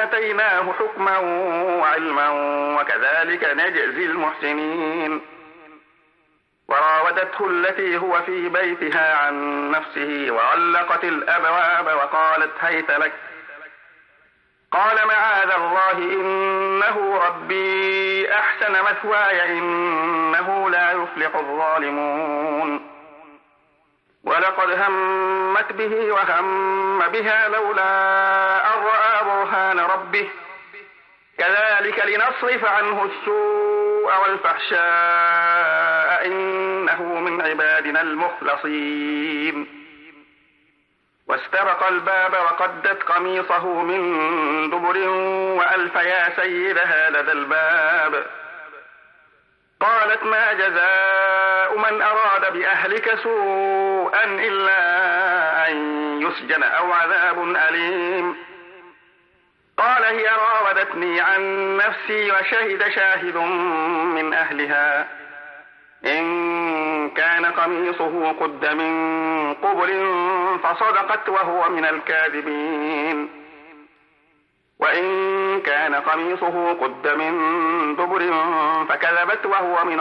آتيناه حكما وعلما وكذلك نجزي المحسنين. وراودته التي هو في بيتها عن نفسه وغلقت الأبواب وقالت هيت لك، قال معاذ الله إنه ربي أحسن مثواي إنه لا يفلح الظالمون. ولقد همت به وهم بها لولا أن رأى برهان ربه كذلك لنصرف عنه السوء والفحشاء إنه من عبادنا المخلصين. واستبق الباب وقدت قميصه من دبر وألف يا سيدها لدى الباب. قالت ما جزاء من أراد بأهلك سوءا إلا أن يسجن أو عذاب أليم. قال هي راودتني عن نفسي وشهد شاهد من أهلها إن كان قميصه قد من قبل فصدقت وهو من الكاذبين وإن كان قميصه قد من دبر فكذبت وهو من